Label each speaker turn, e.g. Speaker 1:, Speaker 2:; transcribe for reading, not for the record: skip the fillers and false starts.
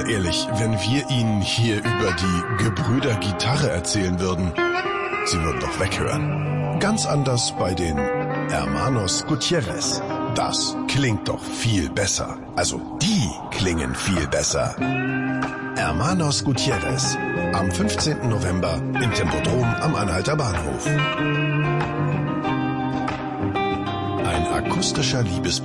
Speaker 1: Ehrlich, wenn wir Ihnen hier über die Gebrüder Gitarre erzählen würden, Sie würden doch weghören. Ganz anders bei den Hermanos Gutierrez. Das klingt doch viel besser. Also, die klingen viel besser. Hermanos Gutierrez. Am 15. November im Tempodrom am Anhalter Bahnhof. Ein akustischer Liebesbrief